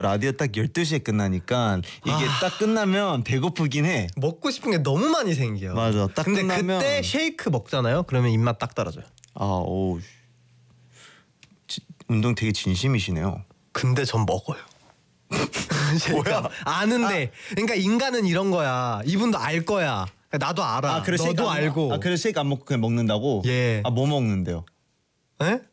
라디오 딱 12시에 끝나니까 이게 딱 끝나면 배고프긴 해. 먹고 싶은 게 너무 많이 생겨. 맞아. 딱 근데 끝나면 그때 쉐이크 먹잖아요. 그러면 입맛 딱 떨어져요. 운동 되게 진심이시네요. 근데 전 먹어요. 뭐야? 아는데. 그러니까 인간은 이런 거야. 이분도 알 거야. 나도 알아. 너도 알고. 그래서 쉐이크 안 먹고 그냥 먹는다고? 예. 뭐 먹는데요? 에?